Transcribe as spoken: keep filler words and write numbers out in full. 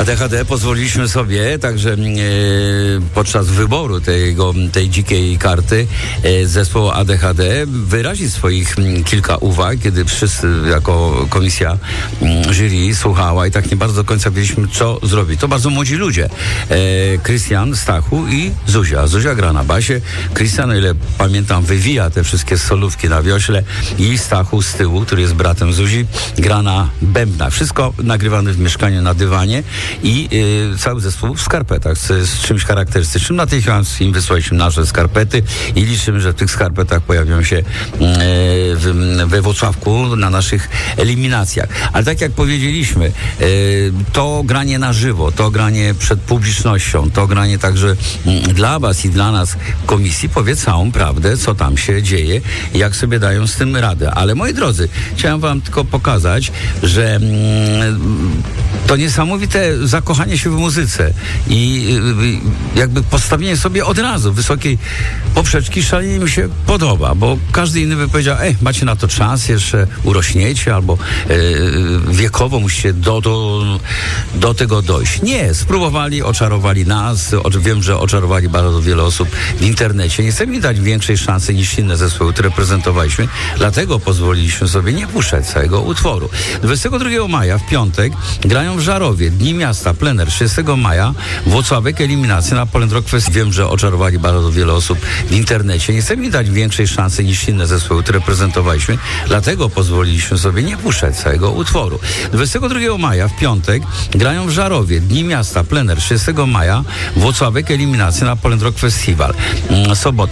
D H D pozwoliliśmy sobie także e, podczas wyboru tego, tej dzikiej karty e, zespołu A D H D wyrazić swoich m, kilka uwag, kiedy wszyscy jako komisja m, jury słuchała i tak nie bardzo do końca wiedzieliśmy, co zrobić. To bardzo młodzi ludzie. Krystian, Stachu i Zuzia. Zuzia gra na basie. Krystian, o ile pamiętam, wywija te wszystkie solówki na wiośle i Stachu z tyłu, który jest bratem Zuzi, gra na bębnach. Wszystko nagrywane w mieszkaniu na dywanie i y, cały zespół w skarpetach, z, z czymś charakterystycznym. Natychmiast im wysłaliśmy nasze skarpety i liczymy, że w tych skarpetach pojawią się y, w, we Włocławku na naszych eliminacjach. Ale tak jak powiedzieliśmy, y, to granie na żywo, to granie przed publicznością, to granie także y, dla was i dla nas komisji powie całą prawdę, co tam się dzieje, jak sobie dają z tym radę. Ale moi drodzy, chciałem wam tylko pokazać, że mm, to niesamowite zakochanie się w muzyce i y, jakby postawienie sobie od razu wysokiej poprzeczki szalenie mi się podoba, bo każdy inny by powiedział, ej, macie na to czas, jeszcze urośniecie, albo y, wiekowo musicie do, do, do tego dojść. Nie, spróbowali, oczarowali nas, o, wiem, że oczarowali bardzo wiele osób w internecie. Nie chcemy im dać większej szansy niż inne zespoły, które prezentowaliśmy, dlatego pozwoliliśmy sobie nie puszczać całego utworu. dwudziestego drugiego maja w piątek grają w Żarowie, Dni Miasta, plener. trzydziestego maja Włocławek, eliminacja na Poland Rock Fest. Wiem, że oczarowali bardzo wiele osób w internecie. Nie chcemy im dać większej szansy niż inne zespoły, które prezentowaliśmy, dlatego pozwoliliśmy sobie nie puszczać całego utworu. dwudziestego drugiego maja w piątek grają w Żarowie, Dni Miasta, plener. trzydziestego maja Włocławek, eliminacja na Poland Rock Festival. Sobota.